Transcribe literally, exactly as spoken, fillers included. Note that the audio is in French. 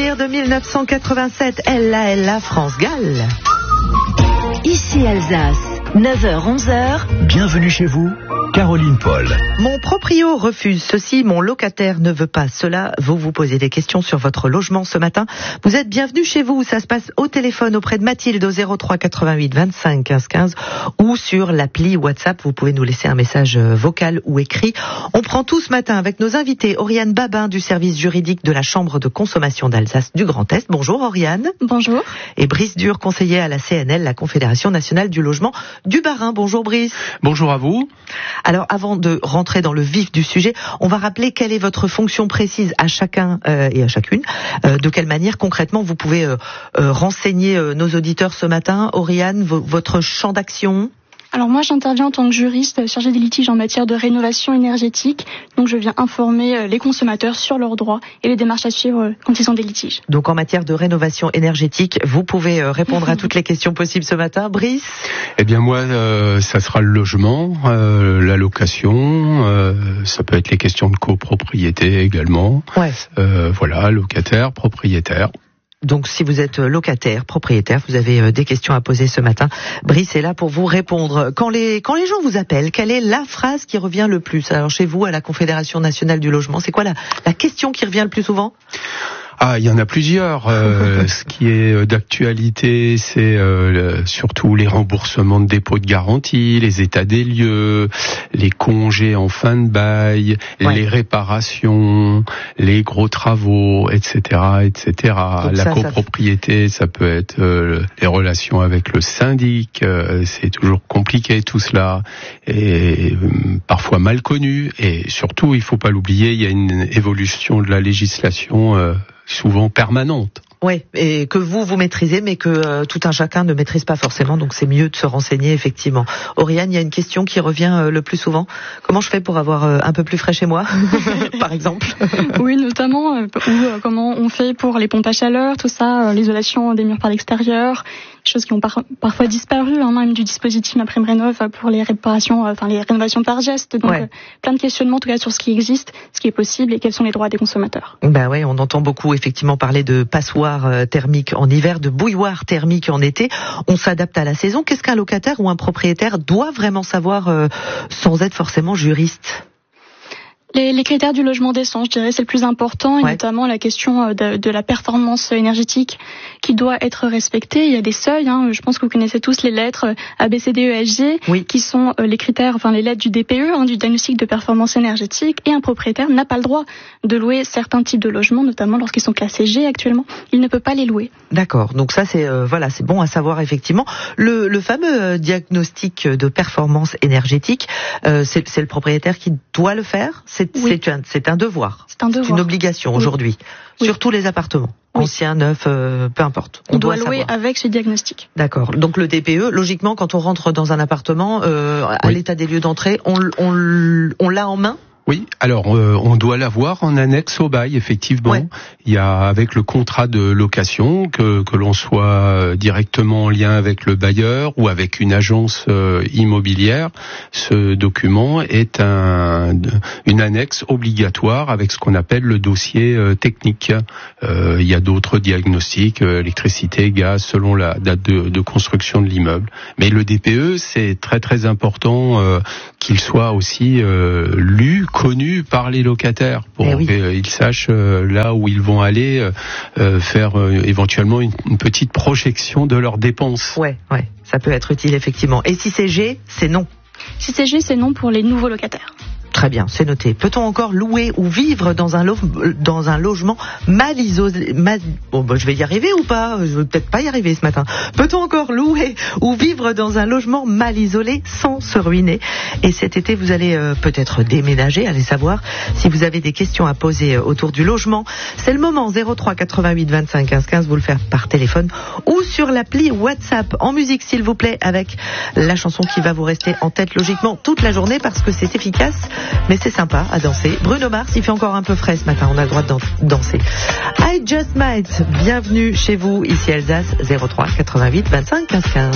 souvenir de mille neuf cent quatre-vingt-sept, Ella Ella France-Galles. Ici Alsace, neuf heures onze heures. Bienvenue chez vous, Caroline Paul. Mon proprio refuse ceci, mon locataire ne veut pas cela. Vous vous posez des questions sur votre logement ce matin. Vous êtes bienvenue chez vous. Ça se passe au téléphone auprès de Mathilde au zéro trois quatre-vingt-huit vingt-cinq quinze quinze ou sur l'appli WhatsApp. Vous pouvez nous laisser un message vocal ou écrit. On prend tout ce matin avec nos invités. Oriane Babin du service juridique de la Chambre de consommation d'Alsace du Grand Est. Bonjour Oriane. Bonjour. Et Brice Dur, conseiller à la C N L, la Confédération nationale du logement du Bas-Rhin. Bonjour Brice. Bonjour à vous. Alors avant de rentrer dans le vif du sujet, on va rappeler quelle est votre fonction précise à chacun euh, et à chacune. Euh, de quelle manière concrètement vous pouvez euh, euh, renseigner euh, nos auditeurs ce matin. Oriane, v- votre champ d'action? Alors moi j'interviens en tant que juriste chargé des litiges en matière de rénovation énergétique. Donc je viens informer les consommateurs sur leurs droits et les démarches à suivre quand ils ont des litiges. Donc en matière de rénovation énergétique, vous pouvez répondre à toutes les questions possibles ce matin. Brice? Eh bien moi, euh, ça sera le logement, euh, la location, euh, ça peut être les questions de copropriété également. Ouais. Euh, voilà, locataire, propriétaire. Donc si vous êtes locataire, propriétaire, vous avez des questions à poser ce matin, Brice est là pour vous répondre. Quand les quand les gens vous appellent, quelle est la phrase qui revient le plus? Alors chez vous, à la Confédération nationale du logement, c'est quoi la, la question qui revient le plus souvent? Ah, il y en a plusieurs. Euh, ce qui est d'actualité, c'est euh, surtout les remboursements de dépôts de garantie, les états des lieux, les congés en fin de bail, ouais. les réparations, les gros travaux, et cetera, et cetera. Donc La ça, copropriété, ça... ça peut être euh, les relations avec le syndic. Euh, c'est toujours compliqué tout cela, et euh, parfois mal connu. Et surtout, il faut pas l'oublier, il y a une évolution de la législation. Euh, souvent permanente. Oui, et que vous, vous maîtrisez, mais que euh, tout un chacun ne maîtrise pas forcément, donc c'est mieux de se renseigner, effectivement. Oriane, il y a une question qui revient euh, le plus souvent. Comment je fais pour avoir euh, un peu plus frais chez moi, par exemple? Oui, notamment, euh, ou euh, comment on fait pour les pompes à chaleur, tout ça, euh, l'isolation des murs par l'extérieur, choses qui ont par- parfois disparu, hein, même du dispositif MaPrimeRénov' pour les réparations, euh, enfin les rénovations par geste. Donc ouais. euh, plein de questionnements, en tout cas, sur ce qui existe, ce qui est possible et quels sont les droits des consommateurs. Ben ouais, on entend beaucoup, effectivement, parler de passoires thermique en hiver, de bouilloire thermique en été. On s'adapte à la saison. Qu'est-ce qu'un locataire ou un propriétaire doit vraiment savoir euh, sans être forcément juriste? Les, les critères du logement décent, je dirais, c'est le plus important, et ouais. notamment la question de, de la performance énergétique qui doit être respectée. Il y a des seuils, hein, je pense que vous connaissez tous les lettres A, B, C, D, E, F, G, oui. qui sont les critères, enfin les lettres du D P E, hein, du diagnostic de performance énergétique, et un propriétaire n'a pas le droit de louer certains types de logements, notamment lorsqu'ils sont classés G actuellement. Il ne peut pas les louer. D'accord, donc ça c'est euh, voilà, c'est bon à savoir effectivement. Le, le fameux diagnostic de performance énergétique, euh, c'est, c'est le propriétaire qui doit le faire. C'est, oui. c'est, un, c'est un devoir. C'est un devoir. C'est une obligation oui. aujourd'hui. Oui. Sur tous les appartements. Oui. Anciens, neufs, euh, peu importe. On, on doit, doit louer savoir. Avec ce diagnostic. D'accord. Donc le D P E, logiquement, quand on rentre dans un appartement, euh, à oui. l'état des lieux d'entrée, on, on, on l'a en main? Oui, alors euh, on doit l'avoir en annexe au bail, effectivement. Ouais. Il y a avec le contrat de location, que, que l'on soit directement en lien avec le bailleur ou avec une agence euh, immobilière, ce document est un, une annexe obligatoire avec ce qu'on appelle le dossier euh, technique. Euh, il y a d'autres diagnostics, euh, électricité, gaz, selon la date de, de construction de l'immeuble. Mais le D P E, c'est très très important euh, qu'il soit aussi euh, lu, connu par les locataires pour eh oui. qu'ils sachent euh, là où ils vont aller euh, faire euh, éventuellement une, une petite projection de leurs dépenses. Ouais, ouais, ça peut être utile effectivement. Et si c'est G, c'est non. Si c'est G, c'est non pour les nouveaux locataires. Très bien, c'est noté. Peut-on encore louer ou vivre dans un, lo- dans un logement mal isolé mal... Bon, bah, je vais y arriver ou pas? Je vais peut-être pas y arriver ce matin. Peut-on encore louer ou vivre dans un logement mal isolé sans se ruiner? Et cet été, vous allez euh, peut-être déménager, allez savoir. Si vous avez des questions à poser euh, autour du logement, c'est le moment. zéro trois quatre-vingt-huit vingt-cinq quinze quinze, vous le faites par téléphone ou sur l'appli WhatsApp. En musique, s'il vous plaît, avec la chanson qui va vous rester en tête logiquement toute la journée parce que c'est efficace. Mais c'est sympa à danser. Bruno Mars, il fait encore un peu frais ce matin, on a le droit de danser. I Just Might, bienvenue chez vous, ici Alsace, zéro trois quatre-vingt-huit vingt-cinq quinze quinze.